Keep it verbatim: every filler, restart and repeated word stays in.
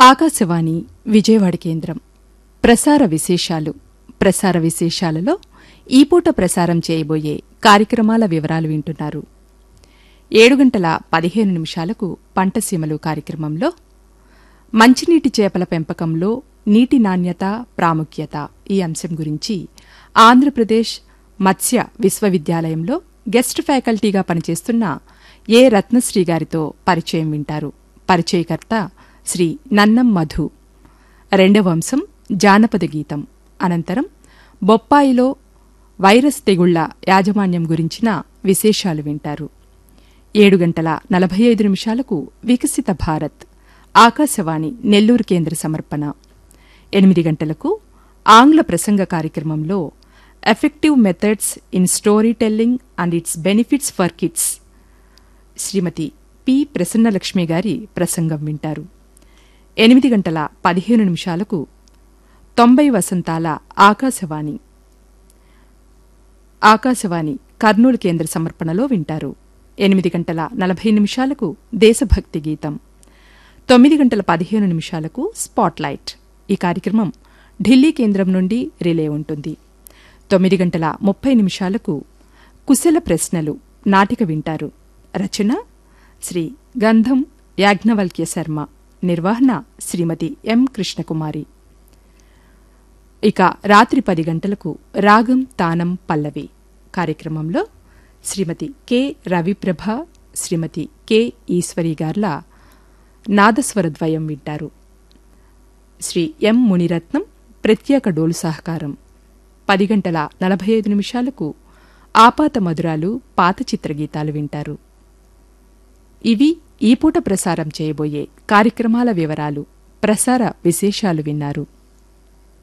ఆకాశవాణి విజయవాడ కేంద్రం ప్రసార విశేషాలు ప్రసార విశేషాలలో ఈ పూట ప్రసారం చేయబోయే కార్యక్రమాల వివరాలు వింటున్నారు. ఏడు గంటల పదిహేను నిమిషాలకు పంటసీమలు కార్యక్రమంలో మంచినీటి చేపల పెంపకంలో నీటి నాణ్యత ప్రాముఖ్యత ఈ అంశం గురించి ఆంధ్రప్రదేశ్ మత్స్య విశ్వవిద్యాలయంలో గెస్ట్ ఫ్యాకల్టీగా పనిచేస్తున్న ఏ రత్నశ్రీ గారితో పరిచయం వింటారు. పరిచయకర్త శ్రీ నన్నం మధు. రెండవ అంశం జానపద గీతం. అనంతరం బొప్పాయిలో వైరస్ తెగుళ్ల యాజమాన్యం గురించిన విశేషాలు వింటారు. ఏడు గంటల నలభై ఐదు నిమిషాలకు వికసిత భారత్ ఆకాశవాణి నెల్లూరు కేంద్ర సమర్పణ. ఎనిమిది గంటలకు ఆంగ్ల ప్రసంగ కార్యక్రమంలో effective methods in story telling and it's benefits for kids Shrimati P Prasanna Lakshmi గారి ప్రసంగం వింటారు. ఎనిమిది గంటల పదిహేను నిమిషాలకు తొంభై వసంతాల ఆకాశవాణి ఆకాశవాణి కర్నూలు కేంద్ర సమర్పణలో వింటారు. ఎనిమిది గంటల నలభై నిమిషాలకు దేశభక్తి గీతం. తొమ్మిది గంటల పదిహేను నిమిషాలకు స్పాట్లైట్. ఈ కార్యక్రమం ఢిల్లీ కేంద్రం నుండి రిలే ఉంటుంది. తొమ్మిది గంటల ముప్పై నిమిషాలకు కుశల ప్రశ్నలు నాటిక వింటారు. రచన శ్రీ గంధం యాజ్ఞవల్క్య శర్మ. నిర్వహణ శ్రీమతి ఎం కృష్ణకుమారి. ఇక రాత్రి పది గంటలకు రాగం తానం పల్లవి కార్యక్రమంలో శ్రీమతి కె రవిప్రభ, శ్రీమతి కె ఈశ్వరి గార్ల నాదస్వరద్వయం వింటారు. శ్రీ ఎం మునిరత్నం ప్రత్యేక డోలు సహకారం. పది గంటల నలభై ఐదు నిమిషాలకు ఆపాత మధురాలు పాత చిత్రగీతాలు వింటారు. ఇవి ఈ పూట ప్రసారం చేయబోయే కార్యక్రమాల వివరాలు. ప్రసార విశేషాలు విన్నారు.